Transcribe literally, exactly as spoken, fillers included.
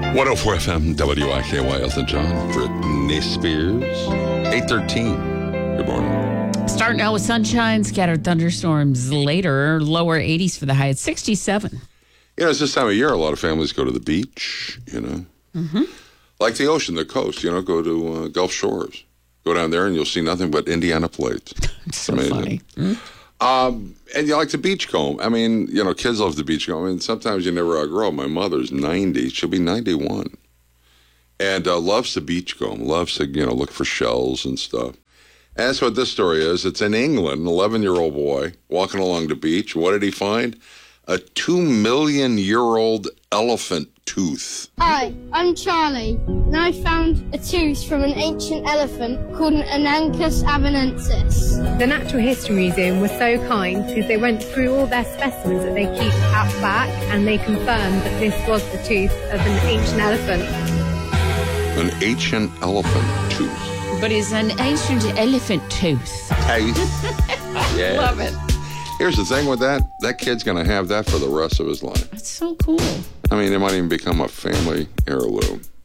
one oh four F M, W I K Y, Elton John, Britney Spears, eight thirteen. Good morning. Starting out with sunshine, scattered thunderstorms later, lower eighties for the high at sixty-seven. You know, it's this time of year, a lot of families go to the beach, you know. Mm-hmm. Like the ocean, the coast, you know, go to uh, Gulf Shores. Go down there and you'll see nothing but Indiana plates. It's so amazing. funny. Mm-hmm. Um, and you like the beachcomb. I mean, you know, kids love the beachcomb. I mean, sometimes you never outgrow. My mother's ninety. She'll be ninety-one. And uh, loves the beachcomb. Loves to, you know, look for shells and stuff. And that's what this story is. It's in England. An eleven-year-old boy walking along the beach. What did he find? A two million year old elephant tooth. Hi, I'm Charlie, and I found a tooth from an ancient elephant called an Ananchus avenensis. The Natural History Museum was so kind because they went through all their specimens that they keep out back, and they confirmed that this was the tooth of an ancient elephant. An ancient elephant tooth. But it's an ancient elephant tooth. Tooth. Yeah. Love it. Here's the thing with that. That kid's going to have that for the rest of his life. That's so cool. I mean, it might even become a family heirloom.